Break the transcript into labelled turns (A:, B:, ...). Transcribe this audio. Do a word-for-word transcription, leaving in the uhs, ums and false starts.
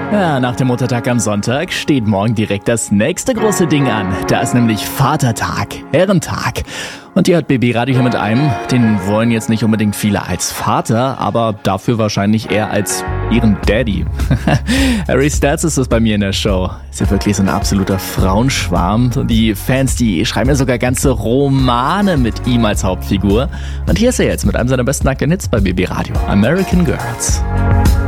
A: Ja, nach dem Muttertag am Sonntag steht morgen direkt das nächste große Ding an. Da ist nämlich Vatertag, Herrentag. Und hier hat B B Radio hier mit einem, den wollen jetzt nicht unbedingt viele als Vater, aber dafür wahrscheinlich eher als ihren Daddy. Harry Styles ist das bei mir in der Show. Ist ja wirklich so ein absoluter Frauenschwarm. Die Fans, die schreiben ja sogar ganze Romane mit ihm als Hauptfigur. Und hier ist er jetzt mit einem seiner besten nackten Hits bei B B Radio, American Girls.